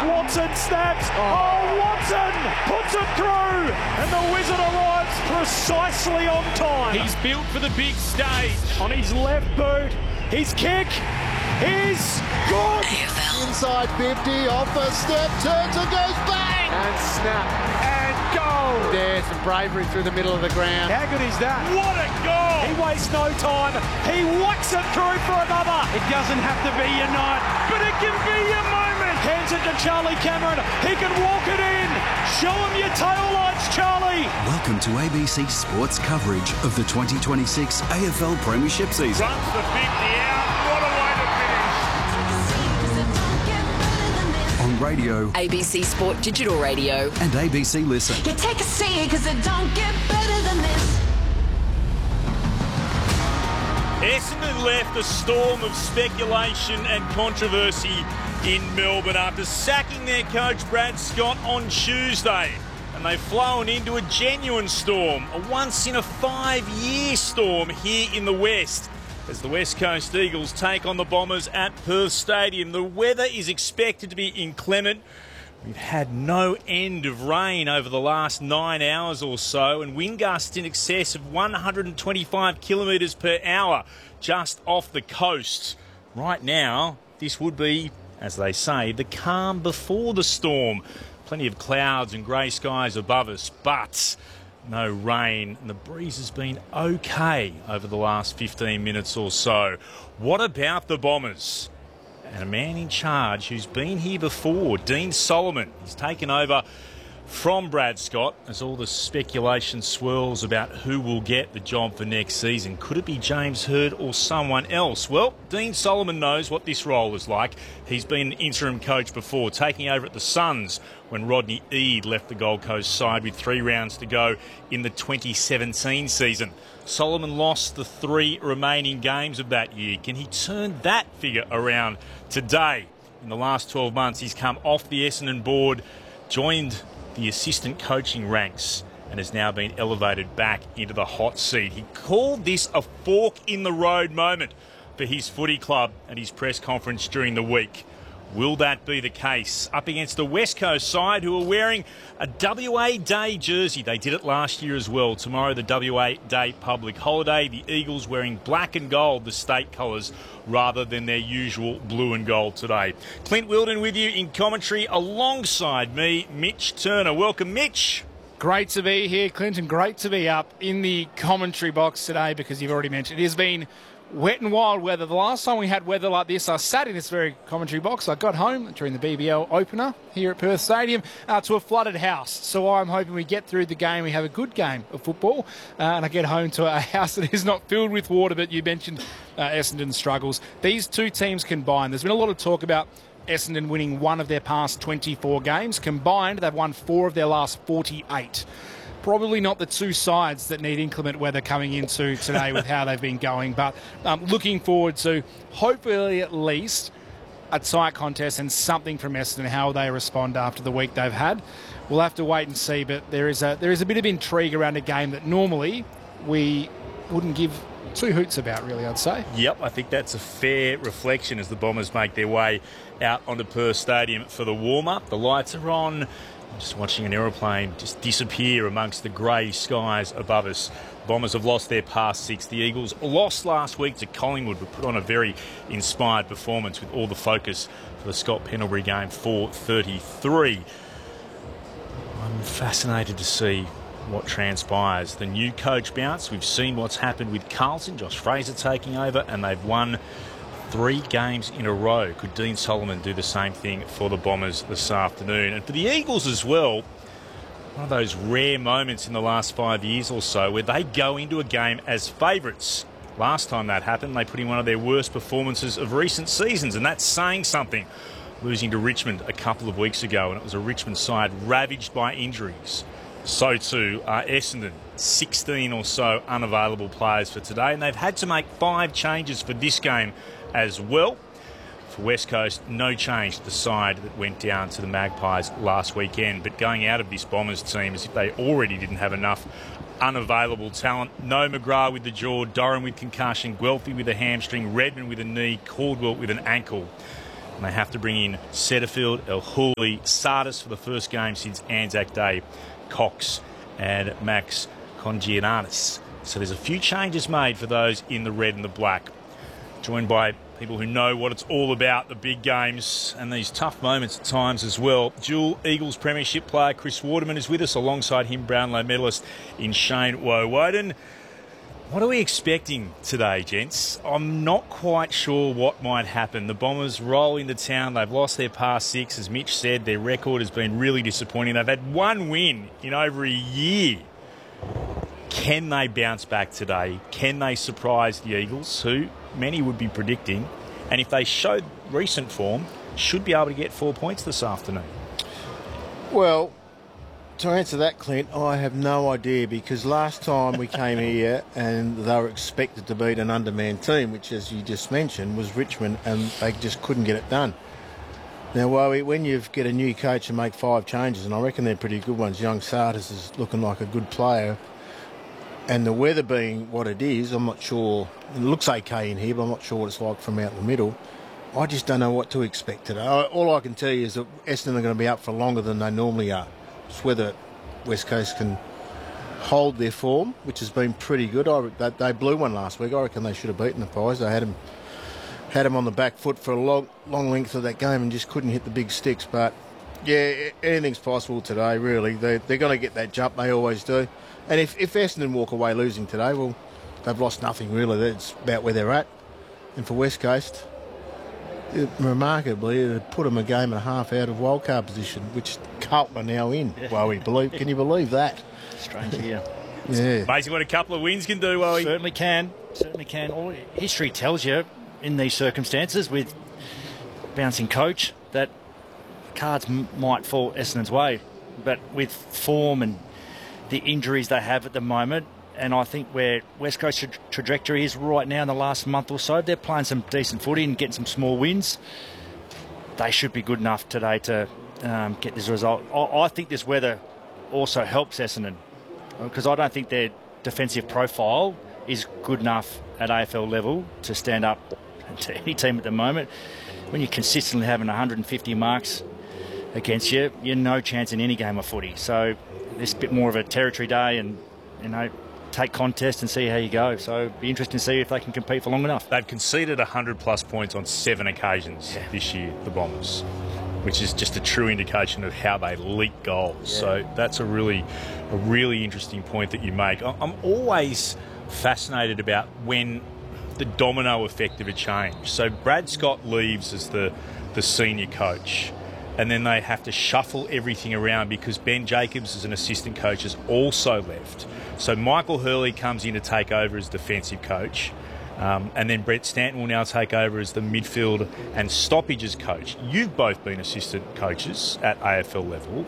Watson snaps. Oh, Watson puts it through. And the Wizard arrives precisely on time. He's built for the big stage. On his left boot, his kick is good. Inside 50, off a step, turns and goes bang! And snap. And goal! There's some bravery through the middle of the ground. How good is that? What a goal! He wastes no time. He whacks it through for another. It doesn't have to be your night, but it can be your moment. Hands it to Charlie Cameron. He can walk it in. Show him your tail lights, Charlie. Welcome to ABC Sports coverage of the 2026 AFL Premiership season. Runs the 50 out. What a way to finish. On radio, ABC Sport Digital Radio. and ABC Listen. You take a seat, cause it don't get better than this. Essendon left a storm of speculation and controversy in Melbourne after sacking their coach Brad Scott on Tuesday. And they've flown into a genuine storm, a once-in-a-5-year storm here in the West, as the West Coast Eagles take on the Bombers at Perth Stadium. The weather is expected to be inclement. We've had no end of rain over the last 9 hours or so, and wind gusts in excess of 125 kilometres per hour just off the coast. Right now, this would be, as they say, the calm before the storm. Plenty of clouds and grey skies above us, but no rain, and the breeze has been okay over the last 15 minutes or so. What about the Bombers? And a man in charge who's been here before, Dean Solomon. He's taken over from Brad Scott as all the speculation swirls about who will get the job for next season. Could it be James Hird or someone else? Well, Dean Solomon knows what this role is like. He's been an interim coach before, taking over at the Suns when Rodney Eade left the Gold Coast side with 3 rounds to go in the 2017 season. Solomon lost the 3 remaining games of that year. Can he turn that figure around today? In the last 12 months, he's come off the Essendon board, joined the assistant coaching ranks, and has now been elevated back into the hot seat. He called this a fork in the road moment for his footy club at his press conference during the week. Will that be the case? Up against the West Coast side who are wearing a WA Day jersey. They did it last year as well. Tomorrow, the WA Day public holiday. The Eagles wearing black and gold, the state colours, rather than their usual blue and gold today. Clint Wilden with you in commentary alongside me, Mitch Turner. Welcome, Mitch. Great to be here, Clinton. Great to be up in the commentary box today because you've already mentioned it has been wet and wild weather. The last time we had weather like this, I sat in this very commentary box. I got home during the BBL opener here at Perth Stadium to a flooded house. So I'm hoping we get through the game, we have a good game of football, and I get home to a house that is not filled with water. But you mentioned Essendon's struggles. These two teams combined, there's been a lot of talk about Essendon winning 1 of their past 24 games. Combined, they've won 4 of their last 48. Probably not the two sides that need inclement weather coming into today with how they've been going, but looking forward to hopefully at least a tight contest and something from Essendon, how they respond after the week they've had. We'll have to wait and see, but there is a bit of intrigue around a game that normally we wouldn't give 2 hoots about, really, I'd say. Yep, I think that's a fair reflection as the Bombers make their way out onto Perth Stadium for the warm-up. The lights are on. I'm just watching an aeroplane just disappear amongst the grey skies above us. Bombers have lost their past 6. The Eagles lost last week to Collingwood, but put on a very inspired performance with all the focus for the Scott Pendlebury game, 4-33. I'm fascinated to see what transpires. The new coach bounce. We've seen what's happened with Carlton, Josh Fraser taking over, and they've won 3 games in a row. Could Dean Solomon do the same thing for the Bombers this afternoon? And for the Eagles as well, one of those rare moments in the last 5 years or so where they go into a game as favourites. Last time that happened, they put in one of their worst performances of recent seasons, and that's saying something. Losing to Richmond a couple of weeks ago, and it was a Richmond side ravaged by injuries. So too are Essendon. 16 or so unavailable players for today, and they've had to make 5 changes for this game as well. For West Coast, no change to the side that went down to the Magpies last weekend, but going out of this Bombers team as if they already didn't have enough unavailable talent. No McGrath with the jaw, Doran with concussion, Guelphy with a hamstring, Redmond with a knee, Caldwell with an ankle. And they have to bring in Setterfield, El Houli, Sardis for the first game since Anzac Day, Cox and Max Kongiananis. So there's a few changes made for those in the red and the black. Joined by people who know what it's all about, the big games and these tough moments at times as well. Dual Eagles Premiership player Chris Waterman is with us, alongside him Brownlow medalist in Shane Woewodin. What are we expecting today, gents? I'm not quite sure what might happen. The Bombers roll into town. They've lost their past 6. As Mitch said, their record has been really disappointing. They've had one win in over a year. Can they bounce back today? Can they surprise the Eagles, who many would be predicting? And if they show recent form, should be able to get 4 points this afternoon. Well, to answer that, Clint, I have no idea, because last time we came here and they were expected to beat an undermanned team, which, as you just mentioned, was Richmond, and they just couldn't get it done. Now, when you get a new coach and make 5 changes, and I reckon they're pretty good ones, young Sardis is looking like a good player, and the weather being what it is, I'm not sure. It looks okay in here, but I'm not sure what it's like from out in the middle. I just don't know what to expect today. All I can tell you is that Essendon are going to be up for longer than they normally are. It's whether West Coast can hold their form, which has been pretty good. They blew one last week. I reckon they should have beaten the Pies. They had them on the back foot for a long length of that game and just couldn't hit the big sticks. But yeah, anything's possible today, really. They're going to get that jump. They always do. And if Essendon walk away losing today, well, they've lost nothing, really. That's about where they're at. And for West Coast, remarkably, it put them a game and a half out of wildcard position, which Carlton are now in. Yeah. Wowie, can you believe that? Strange, yeah. Yeah. Amazing what a couple of wins can do, Wowie. Certainly can. Certainly can. All history tells you in these circumstances with bouncing coach that cards might fall Essendon's way. But with form and the injuries they have at the moment, and I think where West Coast trajectory is right now in the last month or so, they're playing some decent footy and getting some small wins. They should be good enough today to get this result. I think this weather also helps Essendon, because I don't think their defensive profile is good enough at AFL level to stand up to any team at the moment. When you're consistently having 150 marks against you, you're no chance in any game of footy. So it's a bit more of a territory day, and take contest and see how you go. So it'll be interesting to see if they can compete for long enough. They've conceded 100-plus points on 7 occasions this year, the Bombers, which is just a true indication of how they leak goals. Yeah. So that's a really interesting point that you make. I'm always fascinated about when the domino effect of a change. So Brad Scott leaves as the senior coach, and then they have to shuffle everything around because Ben Jacobs as an assistant coach has also left. So Michael Hurley comes in to take over as defensive coach, and then Brett Stanton will now take over as the midfield and stoppages coach. You've both been assistant coaches at AFL level.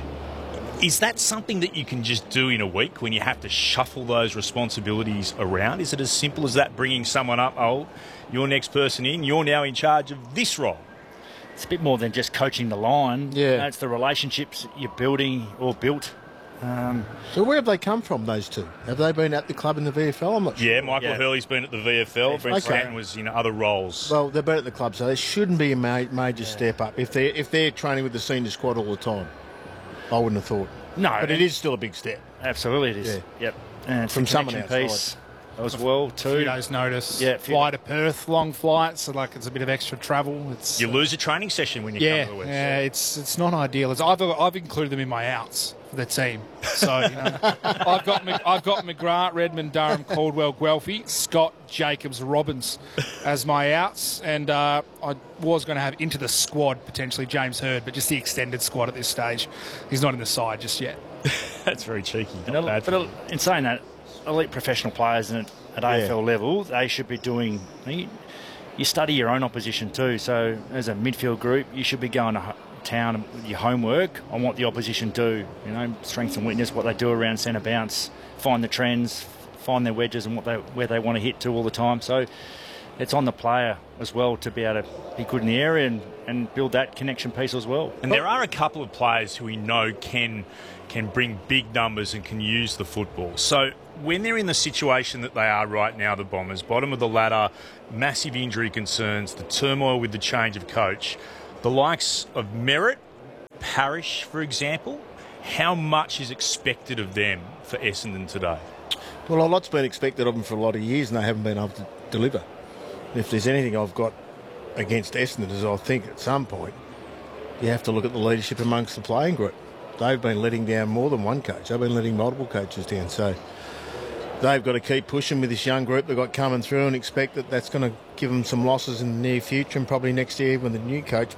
Is that something that you can just do in a week when you have to shuffle those responsibilities around? Is it as simple as that, bringing someone up, your next person in, you're now in charge of this role? It's a bit more than just coaching the line. Yeah. It's the relationships you're building or built. So where have they come from, those two? Have they been at the club in the VFL? I'm not sure. Yeah, Michael Hurley's been at the VFL. Brent Stanton was in other roles. Well, they've been at the club, so there shouldn't be a major step up if they're training with the senior squad all the time. I wouldn't have thought. No. But it is still a big step. Absolutely it is. Yeah. Yep. And from someone outside. Piece as well, too. A few days' notice. Yeah. Fly to Perth, long flight, so it's a bit of extra travel. You lose a training session when you come to the West. Yeah, it's not ideal. I've included them in my outs for the team. So I've got McGrath, Redmond, Durham, Caldwell, Guelphy, Scott, Jacobs, Robbins as my outs, and I was going to have into the squad potentially James Hird, but just the extended squad at this stage. He's not in the side just yet. That's very cheeky. But in saying that, elite professional players at AFL level, they should be doing. You study your own opposition too. So as a midfield group, you should be going to town with your homework on what the opposition do. Strength and weakness, what they do around centre bounce, find the trends, find their wedges, and where they want to hit to all the time. So it's on the player as well to be able to be good in the area and build that connection piece as well. And there are a couple of players who we know can bring big numbers and can use the football. So when they're in the situation that they are right now, the Bombers, bottom of the ladder, massive injury concerns, the turmoil with the change of coach, the likes of Merritt, Parrish, for example, how much is expected of them for Essendon today? Well, a lot's been expected of them for a lot of years, and they haven't been able to deliver. If there's anything I've got against Essendon, is I think at some point you have to look at the leadership amongst the playing group. They've been letting down more than one coach. They've been letting multiple coaches down. So they've got to keep pushing with this young group they've got coming through and expect that that's going to give them some losses in the near future and probably next year with the new coach.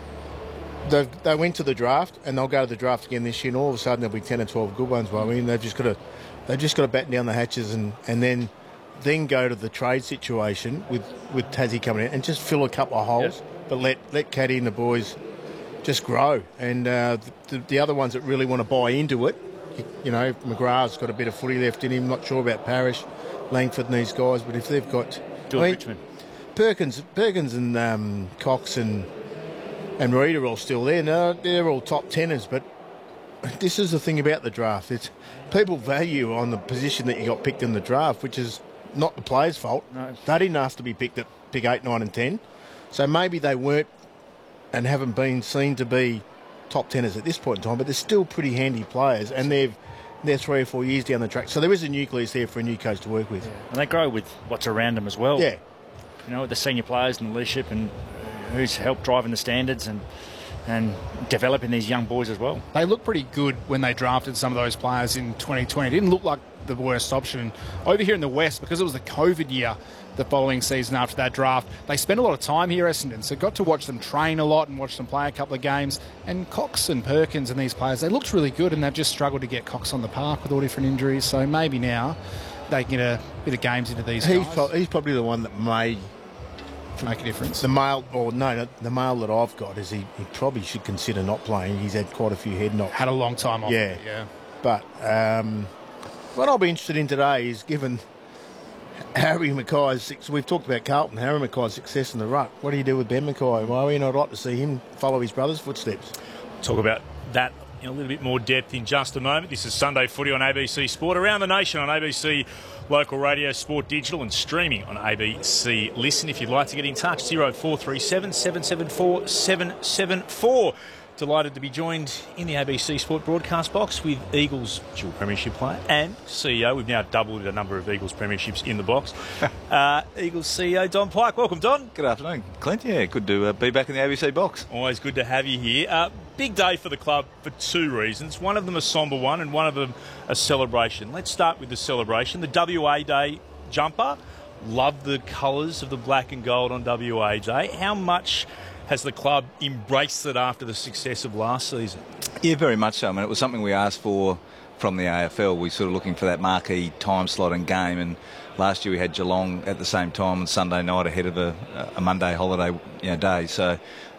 But they went to the draft and they'll go to the draft again this year, and all of a sudden there'll be 10 or 12 good ones. Well, I mean, they've just got to batten down the hatches and then go to the trade situation with Tassie coming in and just fill a couple of holes. Yep. But let Caddy and the boys just grow. And the other ones that really want to buy into it, you know, McGrath's got a bit of footy left in him. Not sure about Parrish, Langford and these guys, but if they've got Richmond, Perkins and Cox and Reid are all still there. No, they're all top teners, but this is the thing about the draft. It's people value on the position that you got picked in the draft, which is not the players' fault. No. They didn't ask to be picked at pick 8, 9 and 10. So maybe they weren't and haven't been seen to be top teners at this point in time, but they're still pretty handy players, and they're 3 or 4 years down the track. So there is a nucleus there for a new coach to work with. Yeah. And they grow with what's around them as well. Yeah. You know, the senior players and the leadership and who's helped driving the standards and developing these young boys as well. They looked pretty good when they drafted some of those players in 2020. It didn't look like the worst option. Over here in the West, because it was the COVID year, the following season after that draft, they spent a lot of time here, Essendon, so got to watch them train a lot and watch them play a couple of games. And Cox and Perkins and these players, they looked really good, and they've just struggled to get Cox on the park with all different injuries. So maybe now they can get a bit of games into these guys. He's probably the one that may make a difference. The male that I've got is he probably should consider not playing. He's had quite a few head knocks. Had a long time off. Yeah. But what I'll be interested in today is, given Harry Mackay's, we've talked about Carlton, Harry Mackay's success in the ruck. What do you do with Ben Mackay? Well, I'd like to see him follow his brother's footsteps. Talk about that in a little bit more depth in just a moment. This is Sunday Footy on ABC Sport, around the nation on ABC Local Radio, Sport Digital, and streaming on ABC Listen. If you'd like to get in touch, 0437 774 774. Delighted to be joined in the ABC Sport broadcast box with Eagles dual premiership player and CEO. We've now doubled the number of Eagles premierships in the box. Eagles CEO Don Pyke. Welcome, Don. Good afternoon, Clint. Yeah, good to be back in the ABC box. Always good to have you here. Big day for the club for two reasons. One of them a sombre one and one of them a celebration. Let's start with the celebration. The WA Day jumper. Love the colours of the black and gold on WA Day. How much has the club embraced it after the success of last season? Yeah, very much so. I mean, it was something we asked for from the AFL. We sort of looking for that marquee time slot and game, and last year we had Geelong at the same time on Sunday night ahead of a Monday holiday day. So,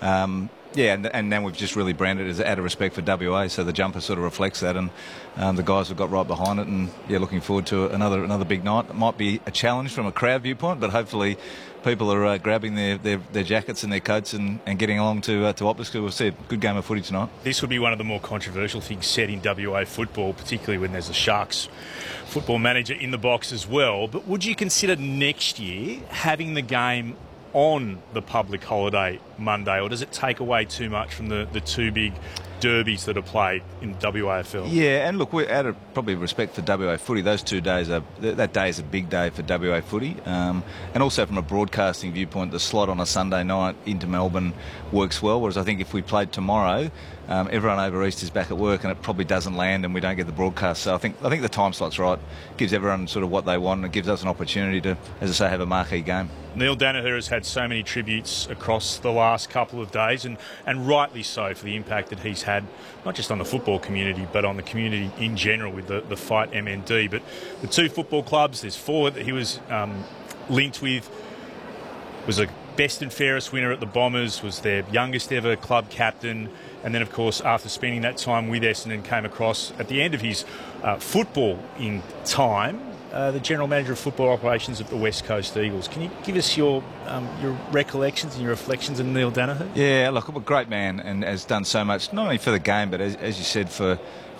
and then we've just really branded it as out of respect for WA. So the jumper sort of reflects that, and the guys have got right behind it. And looking forward to another big night. It might be a challenge from a crowd viewpoint, but hopefully people are grabbing their jackets and their coats and getting along to Optus, because we'll see a good game of footy tonight. This would be one of the more controversial things said in WA football, particularly when there's a Sharks football manager in the box as well. But would you consider next year having the game on the public holiday Monday, or does it take away too much from the two big derbies that are played in WAFL? Yeah, and look, we're out of probably respect for WA footy. Those 2 days that day is a big day for WA footy, and also from a broadcasting viewpoint, the slot on a Sunday night into Melbourne works well. Whereas I think if we played tomorrow, everyone over East is back at work, and it probably doesn't land, and we don't get the broadcast. So I think the time slot's right. Gives everyone sort of what they want, and it gives us an opportunity to, as I say, have a marquee game. Neil Daniher has had so many tributes across the last couple of days, and rightly so, for the impact that he's had, not just on the football community, but on the community in general with the Fight MND. But the two football clubs, there's 4 that he was linked with, was a best and fairest winner at the Bombers, was their youngest ever club captain, and then, of course, after spending that time with Essendon, came across at the end of his football in time, the General Manager of Football Operations of the West Coast Eagles. Can you give us your recollections and your reflections on Neil Daniher? Yeah, look, I'm a great man and has done so much, not only for the game, but as you said, for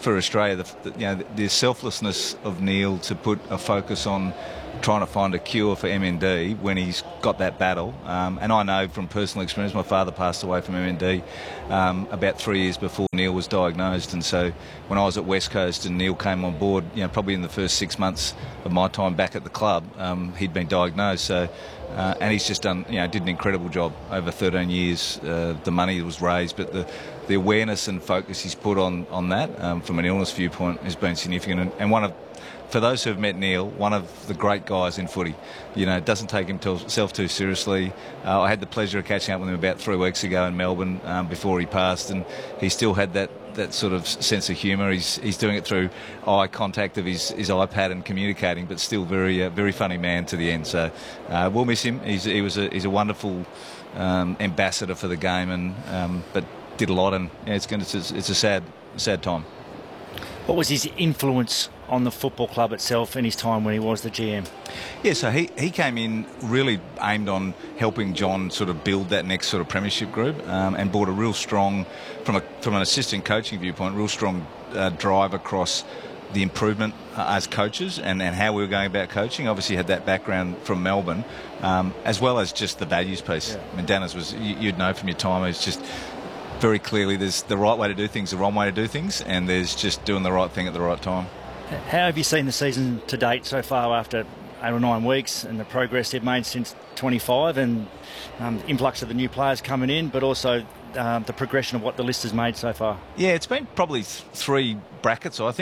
for Australia, the selflessness of Neil to put a focus on trying to find a cure for MND when he's got that battle. And I know from personal experience, my father passed away from MND about 3 years before Neil was diagnosed. And so when I was at West Coast and Neil came on board, probably in the first 6 months of my time back at the club, he'd been diagnosed. So, and he's just did an incredible job over 13 years. The money was raised, but the awareness and focus he's put on that from an illness viewpoint has been significant. And for those who have met Neil, one of the great guys in footy, doesn't take himself too seriously. I had the pleasure of catching up with him about 3 weeks ago in Melbourne before he passed, and he still had that sort of sense of humour. He's doing it through eye contact of his iPad and communicating, but still very funny man to the end. So we'll miss him. He's a wonderful ambassador for the game, and but did a lot, and it's a sad time. What was his influence on the football club itself in his time when he was the GM? Yeah, so he came in really aimed on helping John sort of build that next sort of premiership group, and brought a real strong, from an assistant coaching viewpoint, real strong drive across the improvement as coaches and how we were going about coaching. Obviously had that background from Melbourne, as well as just the values piece. Yeah. I mean, Danners was, you'd know from your time, it's just very clearly there's the right way to do things, the wrong way to do things, and there's just doing the right thing at the right time. How have you seen the season to date so far after 8 or 9 weeks, and the progress they've made since 25, and influx of the new players coming in, but also the progression of what the list has made so far? Yeah, it's been probably 3 brackets, I think.